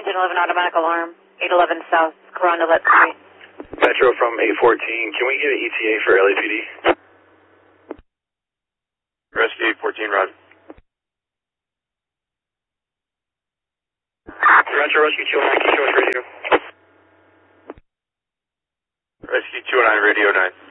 1011 automatic alarm, 811 South Carondelet Street. Metro from 814, can we get an ETA for LAPD? Rescue 814, Roger. Metro, Rescue 209, can you show us radio? Rescue 209, radio 9.